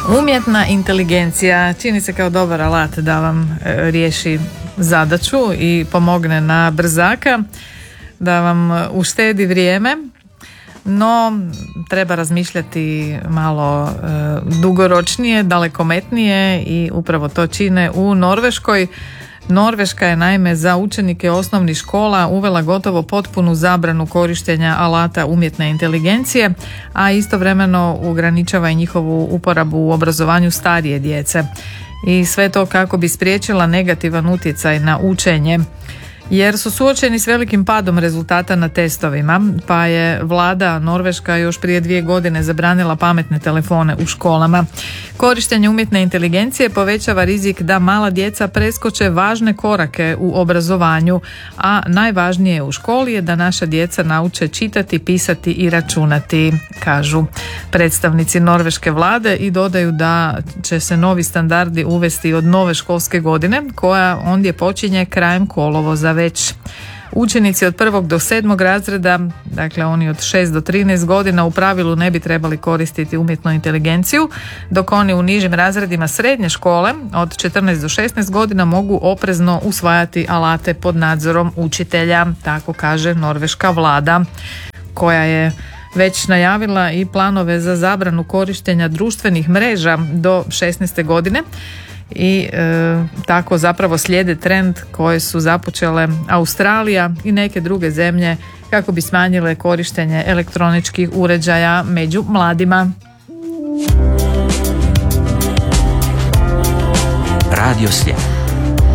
Umjetna inteligencija čini se kao dobar alat da vam riješi zadaću i pomogne na brzaka, da vam uštedi vrijeme, no treba razmišljati malo dugoročnije, dalekometnije i upravo to čine u Norveškoj. Norveška je naime za učenike osnovnih škola uvela gotovo potpunu zabranu korištenja alata umjetne inteligencije, a istovremeno ograničava i njihovu uporabu u obrazovanju starije djece. I sve to kako bi spriječila negativan utjecaj na učenje, jer su suočeni s velikim padom rezultata na testovima, pa je vlada norveška još prije 2 godine zabranila pametne telefone u školama. Korištenje umjetne inteligencije povećava rizik da mala djeca preskoče važne korake u obrazovanju, a najvažnije u školi je da naša djeca nauče čitati, pisati i računati, kažu predstavnici norveške vlade, i dodaju da će se novi standardi uvesti od nove školske godine, koja ondje počinje krajem kolovoza već. Učenici od 1. do 7. razreda, dakle oni od 6 do 13 godina, u pravilu ne bi trebali koristiti umjetnu inteligenciju, dok oni u nižim razredima srednje škole od 14 do 16 godina mogu oprezno usvajati alate pod nadzorom učitelja, tako kaže norveška vlada, koja je već najavila i planove za zabranu korištenja društvenih mreža do 16. godine. I tako zapravo slijede trend koje su započele Australija i neke druge zemlje kako bi smanjile korištenje elektroničkih uređaja među mladima. Radio Slijed.